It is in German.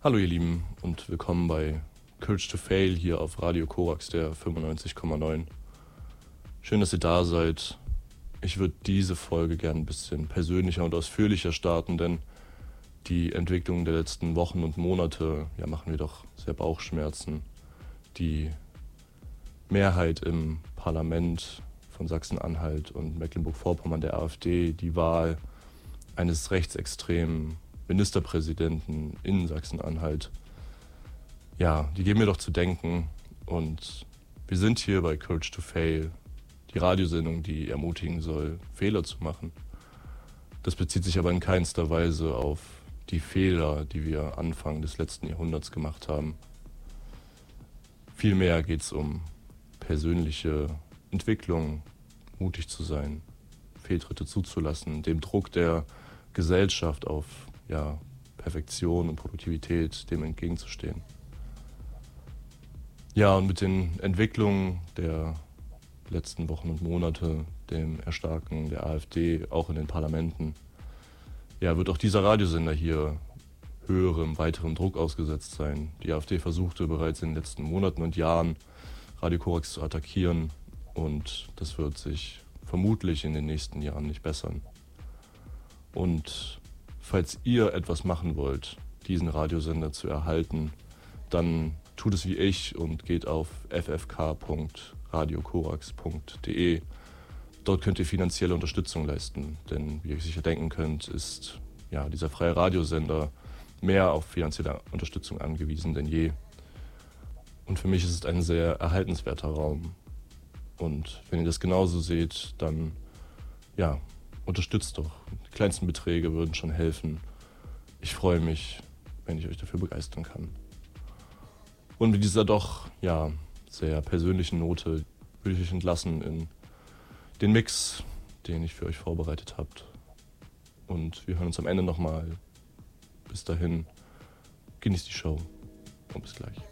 Hallo ihr Lieben und willkommen bei Courage to Fail hier auf Radio Korax, der 95,9. Schön, dass ihr da seid. Ich würde diese Folge gern ein bisschen persönlicher und ausführlicher starten, denn die Entwicklung der letzten Wochen und Monate machen mir doch sehr Bauchschmerzen. Die Mehrheit im Parlament von Sachsen-Anhalt und Mecklenburg-Vorpommern der AfD, die Wahl eines rechtsextremen Ministerpräsidenten in Sachsen-Anhalt, die geben mir doch zu denken. Und wir sind hier bei Courage to Fail, die Radiosendung, die ermutigen soll, Fehler zu machen. Das bezieht sich aber in keinster Weise auf die Fehler, die wir Anfang des letzten Jahrhunderts gemacht haben. Vielmehr geht es um persönliche Entwicklung, mutig zu sein, Fehltritte zuzulassen, dem Druck der Gesellschaft auf Perfektion und Produktivität dem entgegenzustehen. Ja, und mit den Entwicklungen der letzten Wochen und Monate, dem Erstarken der AfD, auch in den Parlamenten, wird auch dieser Radiosender hier höherem, weiterem Druck ausgesetzt sein. Die AfD versuchte bereits in den letzten Monaten und Jahren, Radio Korax zu attackieren, und das wird sich vermutlich in den nächsten Jahren nicht bessern. Und falls ihr etwas machen wollt, diesen Radiosender zu erhalten, dann tut es wie ich und geht auf ffk.radiokorax.de. Dort könnt ihr finanzielle Unterstützung leisten, denn wie ihr euch sicher denken könnt, ist dieser freie Radiosender mehr auf finanzielle Unterstützung angewiesen denn je. Und für mich ist es ein sehr erhaltenswerter Raum. Und wenn ihr das genauso seht, dann unterstützt doch. Die kleinsten Beträge würden schon helfen. Ich freue mich, wenn ich euch dafür begeistern kann. Und mit dieser doch sehr persönlichen Note würde ich euch entlassen in den Mix, den ich für euch vorbereitet habe. Und wir hören uns am Ende nochmal. Bis dahin, genießt die Show und bis gleich.